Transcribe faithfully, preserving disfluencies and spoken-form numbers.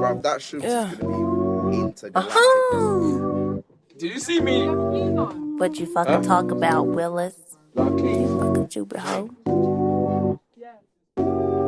bruv, that shrimp Yeah. is gonna be intergalactic. Uh-huh. Did you see me? What you fucking talk about, Willis? You fucking stupid hoe.